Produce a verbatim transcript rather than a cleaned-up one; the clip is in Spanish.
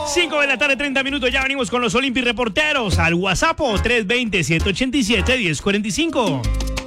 cinco de la tarde, treinta minutos. Ya venimos con los Olympic Reporteros al WhatsApp tres dos cero, siete ocho siete, uno cero cuatro cinco.